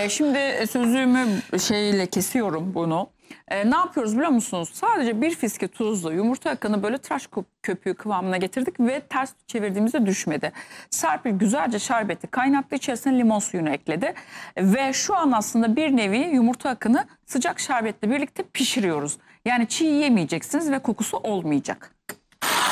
Şimdi sözümü şeyle kesiyorum bunu. Ne yapıyoruz biliyor musunuz? Sadece bir fiske tuzlu yumurta akını böyle tıraş köpüğü kıvamına getirdik ve ters çevirdiğimizde düşmedi. Serpil güzelce şerbeti kaynattı, içerisine limon suyunu ekledi. Ve şu an aslında bir nevi yumurta akını sıcak şerbetle birlikte pişiriyoruz. Yani çiğ yemeyeceksiniz ve kokusu olmayacak.